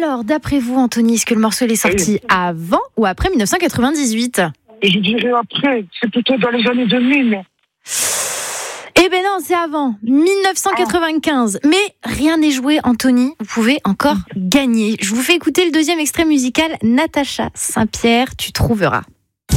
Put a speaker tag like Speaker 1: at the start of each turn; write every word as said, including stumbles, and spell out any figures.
Speaker 1: Alors, d'après vous, Anthony, est-ce que le morceau est sorti
Speaker 2: Oui.
Speaker 1: avant ou après dix-neuf cent quatre-vingt-dix-huit ?
Speaker 2: Et je dirais après, c'est plutôt dans les années deux mille.
Speaker 1: Eh ben non, c'est avant, dix-neuf cent quatre-vingt-quinze. Ah. Mais rien n'est joué, Anthony. Vous pouvez encore gagner. Je vous fais écouter le deuxième extrait musical, Natacha Saint-Pierre, Tu trouveras.